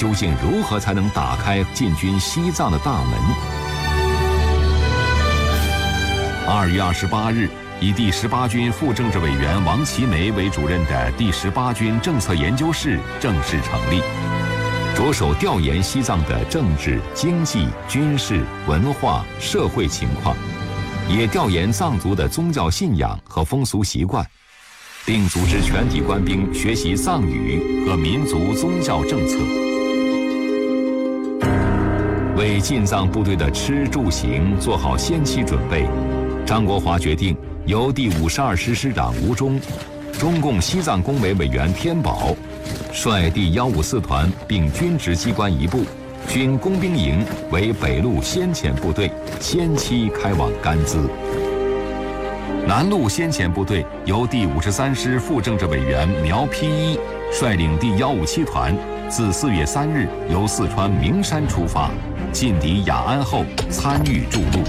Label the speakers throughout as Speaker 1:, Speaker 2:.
Speaker 1: 究竟如何才能打开进军西藏的大门？2月28日，以第18军副政治委员王其梅为主任的第18军政策研究室正式成立，着手调研西藏的政治、经济、军事、文化、社会情况，也调研藏族的宗教信仰和风俗习惯，并组织全体官兵学习藏语和民族宗教政策。为进藏部队的吃住行做好先期准备，张国华决定由第52师师长吴忠、中共西藏工委委员天宝率第154团并军职机关一部、军工兵营为北路先遣部队，先期开往甘孜。南路先遣部队由第53师副政治委员苗丕一率领第157团，自4月3日由四川名山出发，进抵雅安后参与筑路。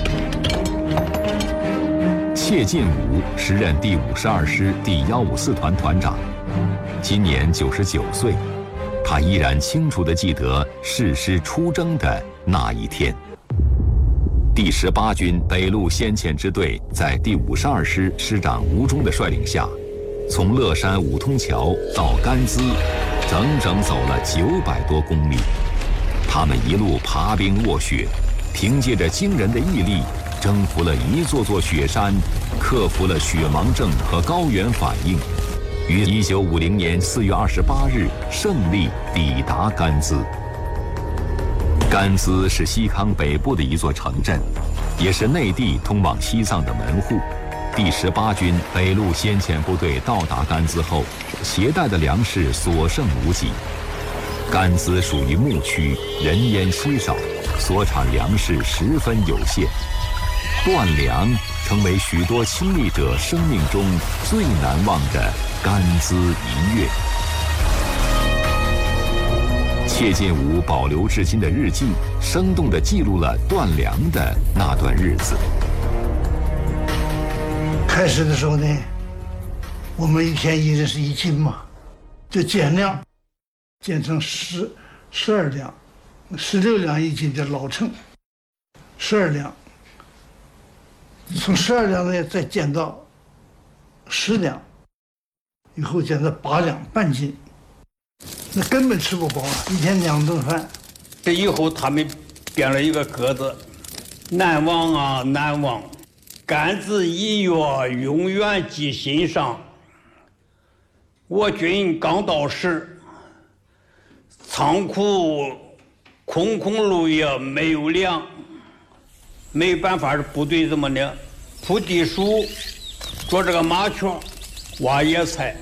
Speaker 1: 谢晋武时任第52师第154团团长，今年99岁，他依然清楚地记得誓师出征的那一天。第18军北路先遣支队在第52师师长吴忠的率领下，从乐山五通桥到甘孜，整整走了900多公里。他们一路爬冰卧雪，凭借着惊人的毅力，征服了一座座雪山，克服了雪盲症和高原反应，于1950年4月28日胜利抵达甘孜。甘孜是西康北部的一座城镇，也是内地通往西藏的门户。第18军北路先遣部队到达甘孜后，携带的粮食所剩无几。甘孜属于牧区，人烟稀少，所产粮食十分有限，断粮成为许多亲历者生命中最难忘的甘孜一月。谢晋武保留至今的日记，生动地记录了断粮的那段日子。
Speaker 2: 开始的时候呢，我们一天一人是1斤嘛，就减量，减成12两，16两1斤的老秤，12两，从12两呢再减到10两，以后减到8两半斤。那根本吃不饱啊，一天2顿饭。
Speaker 3: 这以后他们编了一个歌子，难忘啊难忘，甘孜一月永远记心上。我军刚到时，仓库空空如也，没有粮，没办法，部队怎么呢？铺地鼠，捉这个麻雀，挖野菜。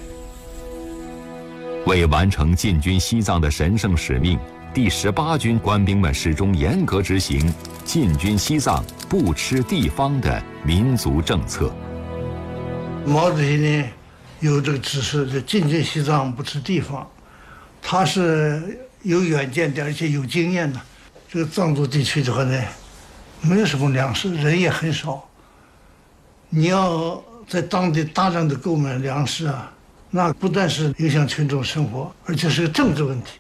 Speaker 1: 为完成进军西藏的神圣使命，第18军官兵们始终严格执行进军西藏不吃地方的民族政策。
Speaker 2: 毛主席呢有这个指示，就进军西藏不吃地方，他是有远见的，而且有经验的。这个藏族地区的话呢，没有什么粮食，人也很少，你要在当地大量的购买粮食啊，那不但是影响群众生活，而且是个政治问题。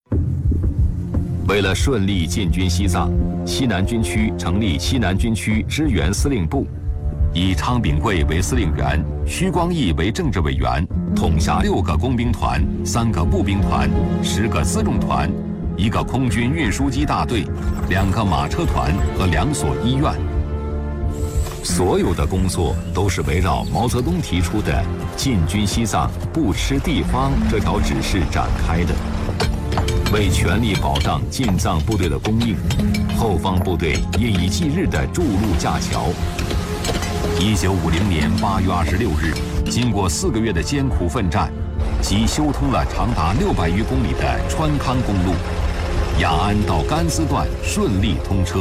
Speaker 1: 为了顺利进军西藏，西南军区成立西南军区支援司令部，以昌秉贵为司令员，徐光义为政治委员，统辖6个工兵团、3个步兵团、10个辎重团、1个空军运输机大队、2个马车团和2所医院。所有的工作都是围绕毛泽东提出的进军西藏不吃地方这条指示展开的。为全力保障进藏部队的供应，后方部队夜以继日地筑路架桥。1950年8月26日，经过4个月的艰苦奋战，即修通了长达600余公里的川康公路，雅安到甘孜段顺利通车。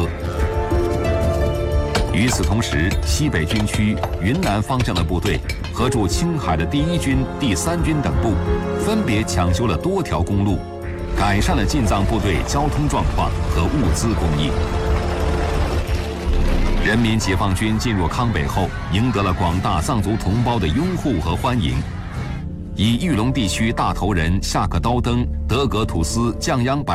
Speaker 1: 与此同时，西北军区云南方向的部队和驻青海的第1军、第3军等部，分别抢修了多条公路，改善了进藏部队交通状况和物资供应。人民解放军进入康北后，赢得了广大藏族同胞的拥护和欢迎。以玉龙地区大头人夏克刀登、德格土司降央白